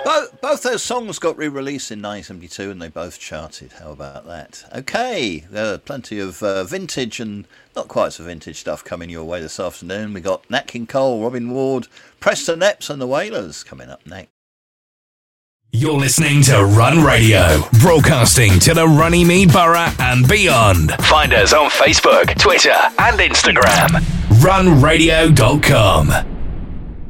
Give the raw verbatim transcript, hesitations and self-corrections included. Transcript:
Both, both those songs got re-released in nineteen seventy-two and they both charted. How about that? Okay, uh, plenty of uh, vintage and not quite so vintage stuff coming your way this afternoon. We got Nat King Cole, Robin Ward, Preston Epps and the Wailers coming up next. You're listening to Run Radio, broadcasting to the Runnymede Borough and beyond. Find us on Facebook, Twitter and Instagram. run radio dot com.